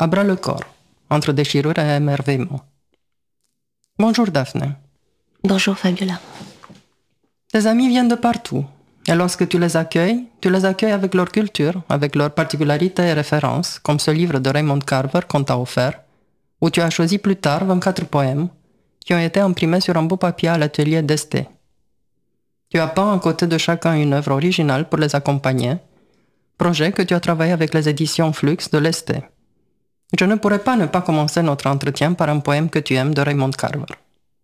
à bras le corps, entre déchirure et émerveillement. Bonjour Daphné. Bonjour Fabiola. Tes amis viennent de partout. Et lorsque tu les accueilles avec leur culture, avec leurs particularités et références, comme ce livre de Raymond Carver qu'on t'a offert, où tu as choisi plus tard 24 poèmes qui ont été imprimés sur un beau papier à l'atelier d'Esté. Tu as peint à côté de chacun une œuvre originale pour les accompagner, projet que tu as travaillé avec les éditions Flux de l'Esté. Je ne pourrais pas ne pas commencer notre entretien par un poème que tu aimes de Raymond Carver.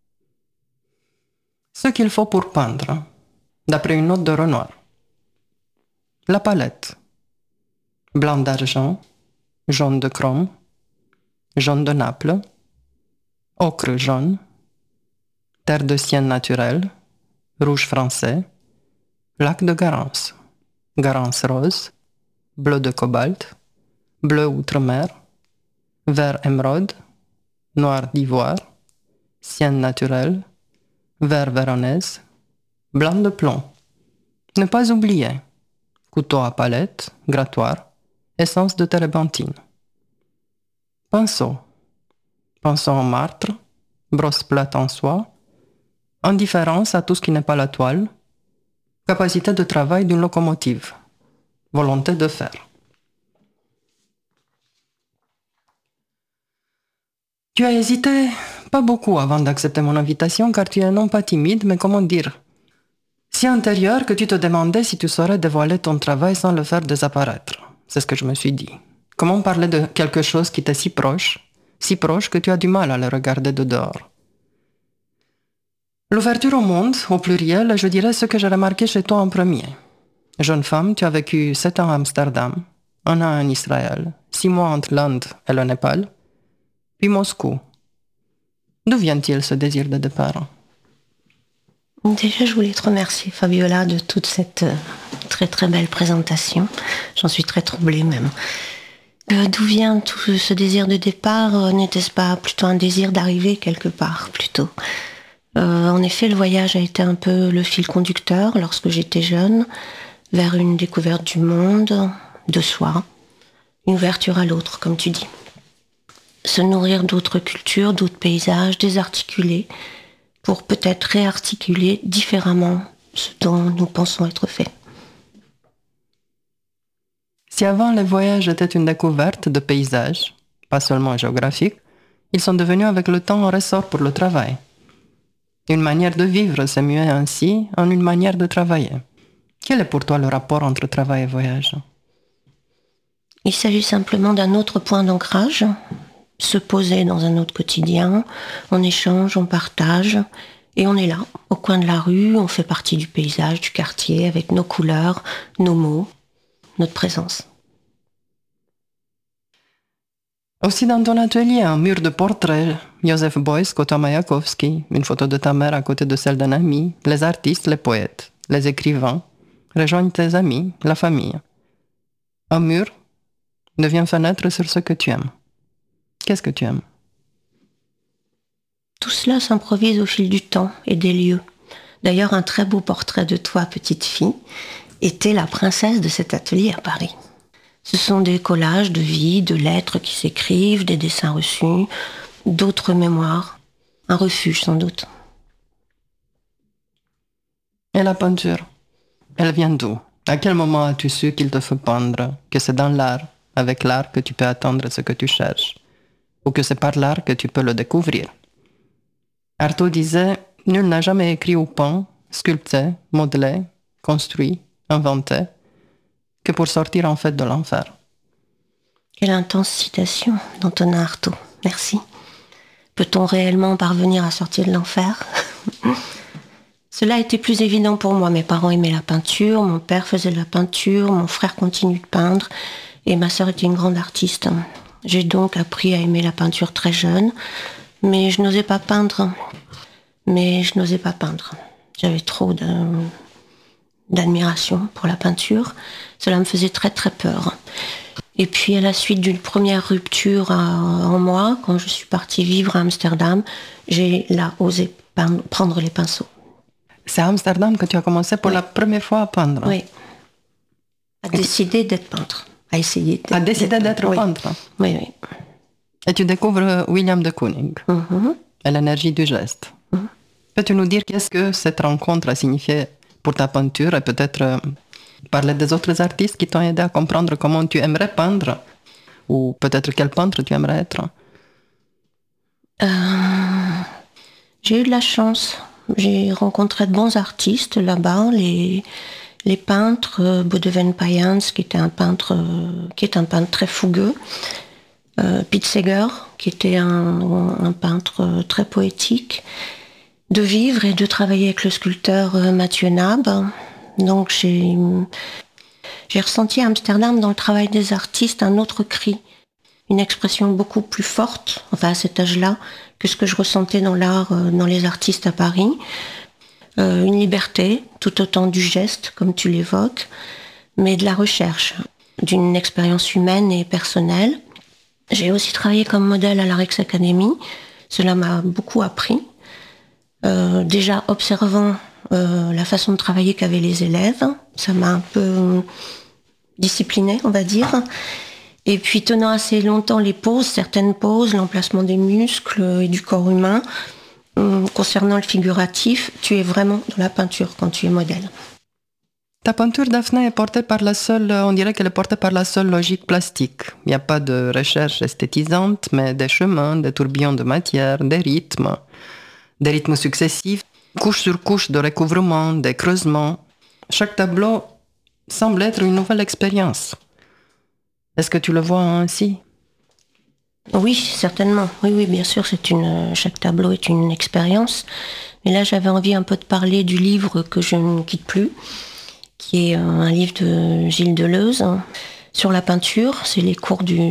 Ce qu'il faut pour peindre, d'après une note de Renoir. La palette. Blanc d'argent, jaune de chrome, jaune de Naples, ocre jaune, terre de sienne naturelle, rouge français, lac de Garance, Garance rose, bleu de cobalt, bleu outre-mer, vert émeraude, noir d'ivoire, sienne naturelle, vert véronèse, blanc de plomb. Ne pas oublier, couteau à palette, grattoir, essence de térébenthine. Pinceau. Pinceau en martre, brosse plate en soie, indifférence à tout ce qui n'est pas la toile, capacité de travail d'une locomotive, volonté de faire. Tu as hésité pas beaucoup avant d'accepter mon invitation car tu es non pas timide, mais comment dire, si intérieur que tu te demandais si tu saurais dévoiler ton travail sans le faire désapparaître. C'est ce que je me suis dit. Comment parler de quelque chose qui t'est si proche que tu as du mal à le regarder de dehors. L'ouverture au monde, au pluriel, je dirais ce que j'ai remarqué chez toi en premier. Jeune femme, tu as vécu 7 ans à Amsterdam, 1 an en Israël, 6 mois entre l'Inde et le Népal, puis Moscou. D'où vient-il ce désir de départ? Déjà, je voulais te remercier, Fabiola, de toute cette très très belle présentation. J'en suis très troublée même. D'où vient tout ce désir de départ? N'était-ce pas plutôt un désir d'arriver quelque part, plutôt? En effet, le voyage a été un peu le fil conducteur lorsque j'étais jeune, vers une découverte du monde, de soi, une ouverture à l'autre, comme tu dis. Se nourrir d'autres cultures, d'autres paysages, désarticuler, pour peut-être réarticuler différemment ce dont nous pensons être faits. Si avant les voyages étaient une découverte de paysages, pas seulement géographiques, ils sont devenus avec le temps un ressort pour le travail. Une manière de vivre s'est muée ainsi en une manière de travailler. Quel est pour toi le rapport entre travail et voyage? Il s'agit simplement d'un autre point d'ancrage, se poser dans un autre quotidien, on échange, on partage, et on est là, au coin de la rue, on fait partie du paysage, du quartier, avec nos couleurs, nos mots, notre présence. Aussi dans ton atelier, un mur de portraits, Joseph Beuys, côté Mayakovsky, une photo de ta mère à côté de celle d'un ami, les artistes, les poètes, les écrivains, rejoignent tes amis, la famille. Un mur devient fenêtre sur ce que tu aimes. Qu'est-ce que tu aimes? Tout cela s'improvise au fil du temps et des lieux. D'ailleurs, un très beau portrait de toi, petite fille, était la princesse de cet atelier à Paris. Ce sont des collages de vie, de lettres qui s'écrivent, des dessins reçus, d'autres mémoires, un refuge sans doute. Et la peinture, elle vient d'où? À quel moment as-tu su qu'il te faut peindre, que c'est dans l'art, avec l'art que tu peux attendre ce que tu cherches, ou que c'est par l'art que tu peux le découvrir? Artaud disait « Nul n'a jamais écrit ou peint, sculpté, modelé, construit, inventé, que pour sortir en fait de l'enfer. » Quelle intense citation d'Antonin Artaud. Merci. Peut-on réellement parvenir à sortir de l'enfer? Cela était plus évident pour moi. Mes parents aimaient la peinture, mon père faisait de la peinture, mon frère continue de peindre et ma sœur était une grande artiste. J'ai donc appris à aimer la peinture très jeune, mais je n'osais pas peindre. J'avais trop d'admiration pour la peinture. Cela me faisait très très peur. Et puis à la suite d'une première rupture en moi, quand je suis partie vivre à Amsterdam, j'ai là osé prendre les pinceaux. C'est à Amsterdam que tu as commencé pour la première fois à peindre? Oui. À décider d'être peintre. À essayer d'être peintre. peintre. Oui, oui. Et tu découvres William de Kooning et l'énergie du geste. Peux-tu nous dire qu'est-ce que cette rencontre a signifié pour ta peinture et peut-être parler des autres artistes qui t'ont aidé à comprendre comment tu aimerais peindre ou peut-être quel peintre tu aimerais être? J'ai eu de la chance. J'ai rencontré de bons artistes là-bas, les peintres, Boudewijn Payens, qui est un peintre très fougueux, Pete Seeger, qui était un peintre très poétique, de vivre et de travailler avec le sculpteur Mathieu Nab. Donc j'ai ressenti à Amsterdam, dans le travail des artistes, un autre cri, une expression beaucoup plus forte, enfin à cet âge-là, que ce que je ressentais dans l'art, dans les artistes à Paris. Une liberté, tout autant du geste, comme tu l'évoques, mais de la recherche, d'une expérience humaine et personnelle. J'ai aussi travaillé comme modèle à la Rex Academy. Cela m'a beaucoup appris. Déjà observant la façon de travailler qu'avaient les élèves, ça m'a un peu disciplinée, on va dire. Et puis tenant assez longtemps les poses, certaines poses, l'emplacement des muscles et du corps humain. Concernant le figuratif, tu es vraiment dans la peinture quand tu es modèle. Ta peinture, Daphné, est portée par on dirait qu'elle est portée par la seule logique plastique. Il n'y a pas de recherche esthétisante, mais des chemins, des tourbillons de matière, des rythmes successifs, couche sur couche de recouvrement, des creusements. Chaque tableau semble être une nouvelle expérience. Est-ce que tu le vois ainsi? Oui, certainement. Oui, bien sûr, chaque tableau est une expérience. Mais là, j'avais envie un peu de parler du livre que je ne quitte plus, qui est un livre de Gilles Deleuze, sur la peinture. C'est les cours du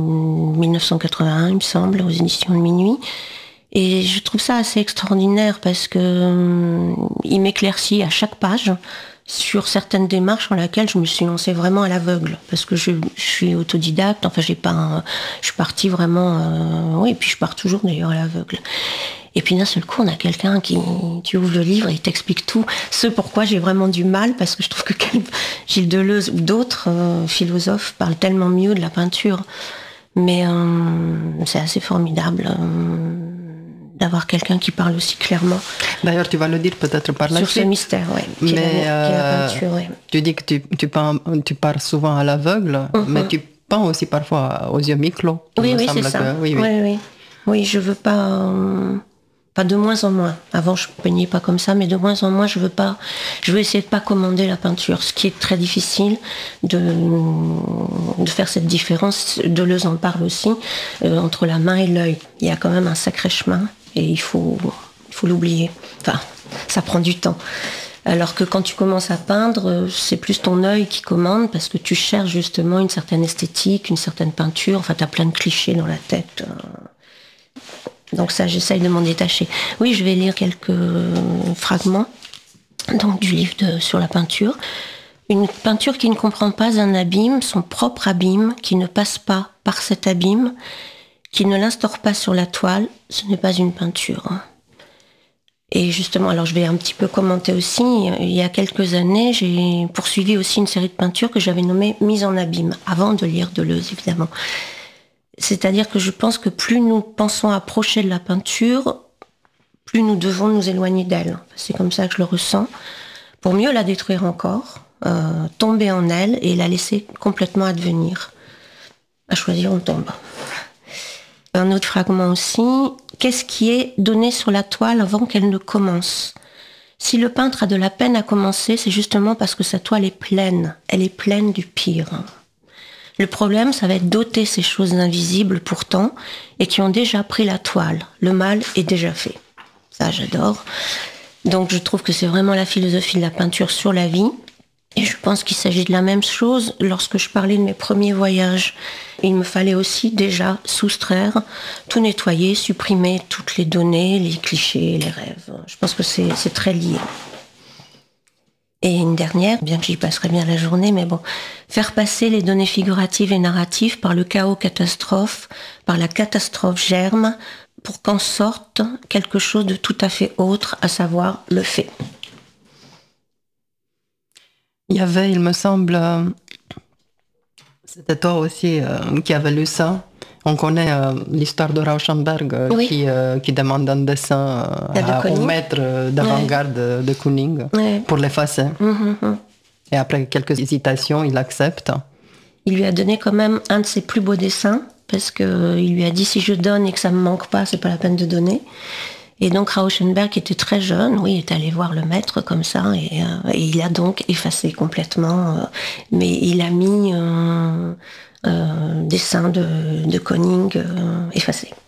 1981, il me semble, aux éditions de Minuit. Et je trouve ça assez extraordinaire parce que il m'éclaircit à chaque page sur certaines démarches en lesquelles je me suis lancée vraiment à l'aveugle, parce que je suis autodidacte, enfin je suis partie vraiment, et puis je pars toujours d'ailleurs à l'aveugle. Et puis d'un seul coup, on a quelqu'un tu ouvres le livre et il t'explique tout, ce pourquoi j'ai vraiment du mal, parce que je trouve que Gilles Deleuze ou d'autres philosophes parlent tellement mieux de la peinture. Mais c'est assez formidable d'avoir quelqu'un qui parle aussi clairement. D'ailleurs, tu vas le dire peut-être par la suite. Sur ce mystère, oui. Qui est la peinture, oui. Tu dis que tu pars souvent à l'aveugle, mais tu peins aussi parfois aux yeux mi-clos. Oui, c'est ça. Oui, je veux pas de moins en moins. Avant, je peignais pas comme ça, mais de moins en moins, je veux essayer de pas commander la peinture, ce qui est très difficile de faire cette différence. Deleuze en parle aussi, entre la main et l'œil. Il y a quand même un sacré chemin et il faut l'oublier. Enfin, ça prend du temps. Alors que quand tu commences à peindre, c'est plus ton œil qui commande parce que tu cherches justement une certaine esthétique, une certaine peinture. Enfin, t'as plein de clichés dans la tête. Donc ça, j'essaye de m'en détacher. Oui, je vais lire quelques fragments donc, du livre sur la peinture. Une peinture qui ne comprend pas un abîme, son propre abîme, qui ne passe pas par cet abîme, qui ne l'instaure pas sur la toile, ce n'est pas une peinture. Et justement, alors je vais un petit peu commenter aussi, il y a quelques années, j'ai poursuivi aussi une série de peintures que j'avais nommée Mise en abîme, avant de lire Deleuze, évidemment. C'est-à-dire que je pense que plus nous pensons approcher de la peinture, plus nous devons nous éloigner d'elle. C'est comme ça que je le ressens. Pour mieux la détruire encore, tomber en elle et la laisser complètement advenir. À choisir, on tombe. Un autre fragment aussi. Qu'est-ce qui est donné sur la toile avant qu'elle ne commence ? Si le peintre a de la peine à commencer, c'est justement parce que sa toile est pleine. Elle est pleine du pire. Le problème, ça va être d'ôter ces choses invisibles pourtant et qui ont déjà pris la toile. Le mal est déjà fait. Ça, j'adore. Donc, je trouve que c'est vraiment la philosophie de la peinture sur la vie. Et je pense qu'il s'agit de la même chose lorsque je parlais de mes premiers voyages. Il me fallait aussi déjà soustraire, tout nettoyer, supprimer toutes les données, les clichés, les rêves. Je pense que c'est très lié. Et une dernière, bien que j'y passerai bien la journée, mais bon, faire passer les données figuratives et narratives par le chaos catastrophe, par la catastrophe germe, pour qu'en sorte quelque chose de tout à fait autre, à savoir le fait. Il y avait, il me semble, c'était toi aussi qui avait lu ça, On connaît l'histoire de Rauschenberg Oui. qui demande un dessin au maître d'avant-garde de Kooning pour l'effacer. Et après quelques hésitations, il accepte. Il lui a donné quand même un de ses plus beaux dessins, parce qu'il lui a dit, si je donne et que ça me manque pas, c'est pas la peine de donner. Et donc Rauschenberg, qui était très jeune, oui, est allé voir le maître comme ça, et il a donc effacé complètement, mais il a mis dessin de Kooning effacé.